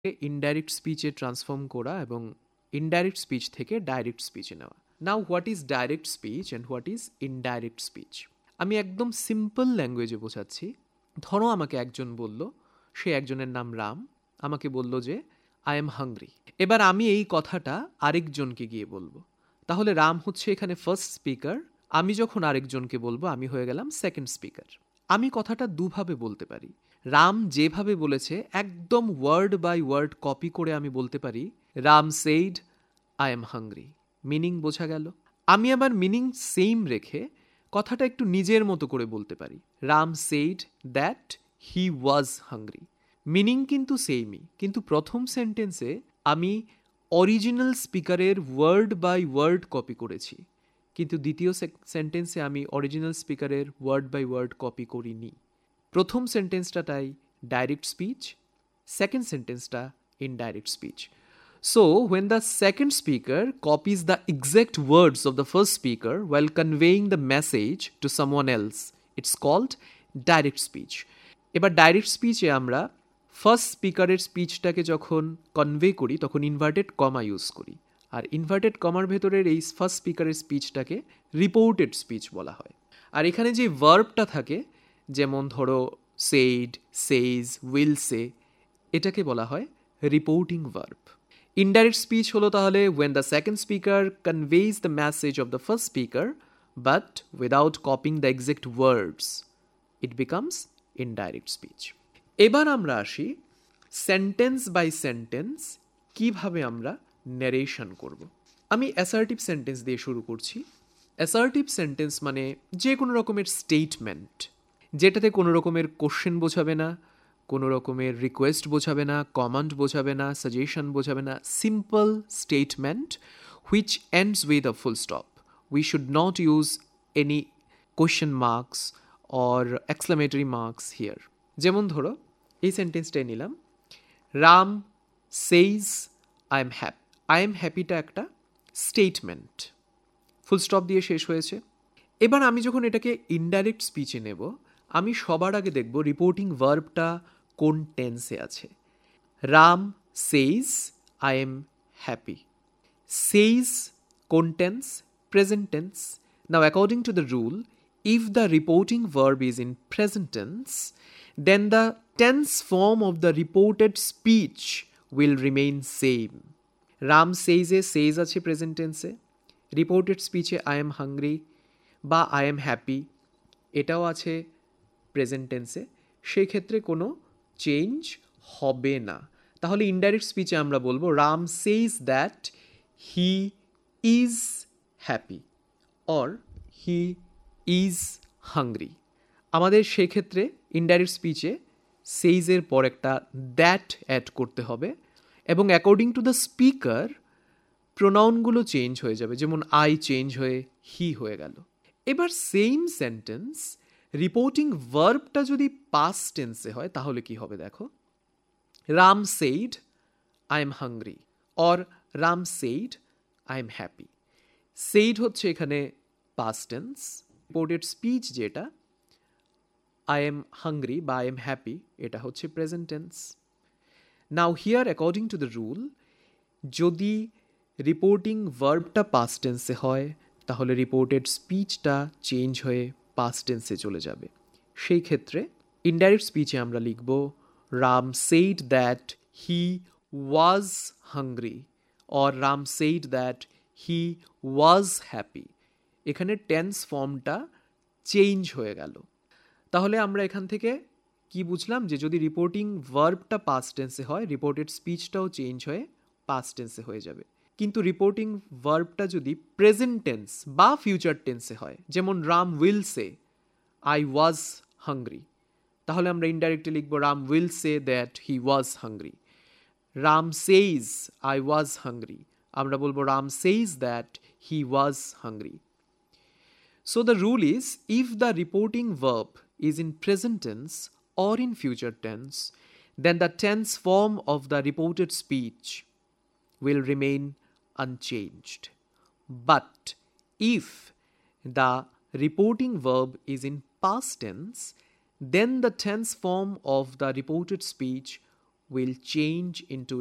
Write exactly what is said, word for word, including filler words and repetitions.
Indirect স্পিচে transform করা এবং indirect speech থেকে ডাইরেক্ট স্পিচে নেওয়া। Now what is direct speech and what is indirect speech? আমি একদম সিম্পল ল্যাঙ্গুয়েজে বোঝাচ্ছি। ধরো আমাকে একজন বলল, সে একজনের নাম রাম, আমাকে বলল যে আই এম হাংরি। এবার আমি এই কথাটা আরেকজনকে গিয়ে বলবো, তাহলে রাম হচ্ছে এখানে ফার্স্ট স্পিকার, আমি যখন আরেকজনকে বলবো আমি হয়ে গেলাম সেকেন্ড স্পিকার। আমি কথাটা দুভাবে বলতে পারি। রাম যেভাবে বলেছে একদম ওয়ার্ড বাই ওয়ার্ড কপি করে আমি বলতে পারি Ram said I am hungry, meaning বোঝা গেল। আমি আবার মিনিং সেম রেখে কথাটা একটু নিজের মতো করে বলতে পারি, Ram said that he was hungry, meaning কিন্তু সেমই, কিন্তু প্রথম সেন্টেন্সে আমি অরিজিনাল স্পিকারের ওয়ার্ড বাই ওয়ার্ড কপি করেছি, কিন্তু দ্বিতীয় সেন্টেন্সে আমি অরিজিনাল স্পিকারের ওয়ার্ড বাই ওয়ার্ড কপি করিনি। প্রথম সেন্টেন্সটা তাই ডাইরেক্ট স্পিচ, সেকেন্ড সেন্টেন্সটা indirect speech. So, when the second speaker copies the exact words of the first speaker while conveying the message to someone else, it's called direct speech. এবার direct স্পিচে আমরা first স্পিকারের স্পিচটাকে যখন convey করি তখন inverted comma use করি, আর inverted কমার ভেতরের এই ফার্স্ট স্পিকারের স্পিচটাকে রিপোর্টেড স্পিচ বলা হয়। আর এখানে যে ভার্বটা থাকে, যেমন ধরো সেইড, সেইজ, উইল সে, এটাকে বলা হয় রিপোর্টিং ভার্ব। ইনডাইরেক্ট স্পিচ হলো তাহলে when the second speaker conveys the message of the first speaker but without copying the exact words, it becomes indirect speech. এবার আমরা আসি সেন্টেন্স বাই সেন্টেন্স কিভাবে আমরা ন্যারেশন করব। আমি অ্যাসার্টিভ সেন্টেন্স দিয়ে শুরু করছি। অ্যাসার্টিভ সেন্টেন্স মানে যে কোনো রকমের স্টেটমেন্ট, যেটাতে কোনো রকমের কোশ্চেন বোঝাবে না, কোনো রকমের রিকোয়েস্ট বোঝাবে না, কমান্ড বোঝাবে না, সাজেশন বোঝাবে না, simple statement which ends with a full stop. We should not use any question marks or exclamatory marks here. যেমন ধরো এই সেন্টেন্সটাই নিলাম, Ram সেইজ I am happy. I am হ্যাপিটা একটা স্টেটমেন্ট, ফুল স্টপ দিয়ে শেষ হয়েছে। এবার আমি যখন এটাকে ইনডাইরেক্ট স্পিচে নেব, আমি সবার আগে দেখব রিপোর্টিং ভার্বটা কোন টেন্সে আছে। রাম সেইজ আই এম হ্যাপি, সেইজ কোন tense? Present tense. Now according to the rule, if the reporting verb is in present tense, then the tense form of the reported speech will remain same. Ram says A says আছে present টেন্সে, reported স্পিচে I am hungry বা I am happy এটাও আছে present টেন্সে, সেই ক্ষেত্রে কোনো change হবে না। তাহলে ইনডাইরেক্ট স্পিচে আমরা বলবো Ram সেইজ that he is happy or he is hungry. আমাদের সেক্ষেত্রে ইনডাইরেক্ট স্পিচে সেইজের পর একটা দ্যাট অ্যাড করতে হবে এবং according to the speaker প্রোনাউনগুলো change হয়ে যাবে, যেমন আই চেঞ্জ হয়ে হি হয়ে গেল। এবার সেম সেন্টেন্স রিপোর্টিং ভার্বটা যদি পাস্ট টেন্সে হয় তাহলে কি হবে দেখো, Ram said I am hungry or Ram said I am happy. Said হচ্ছে এখানে পাস্ট টেন্স, রিপোর্টেড স্পিচ যেটা আই এম হাংরি বা আই এম হ্যাপি এটা হচ্ছে present tense. Now here according to the rule, যদি রিপোর্টিং ভার্বটা পাস্ট টেন্সে হয় তাহলে রিপোর্টেড স্পিচটা চেঞ্জ হয়ে পাস্ট টেন্সে চলে যাবে। সেই ক্ষেত্রে ইনডাইরেক্ট স্পিচে আমরা লিখব Ram said that he was hungry or Ram said that he was happy. এখানে টেন্স ফর্মটা চেঞ্জ হয়ে গেল। তাহলে আমরা এখান থেকে কি বুঝলাম, যে যদি রিপোর্টিং ভার্বটা পাস্ট টেন্সে হয় রিপোর্টেড স্পিচটাও চেঞ্জ হয়ে পাস্ট টেন্সে হয়ে যাবে, কিন্তু রিপোর্টিং ভার্বটা যদি প্রেজেন্ট টেন্স বা ফিউচার টেন্সে হয়, যেমন Ram will say I was hungry, তাহলে আমরা ইনডাইরেক্টলি লিখব Ram will say that he was hungry. Ram সেইজ I was hungry, আমরা বলবো Ram সেইজ that he was hungry. So the rule is, if the reporting verb is in present tense or in future tense, then the tense form of the reported speech will remain unchanged. But if the reporting verb is in past tense, then the tense form of the reported speech will change into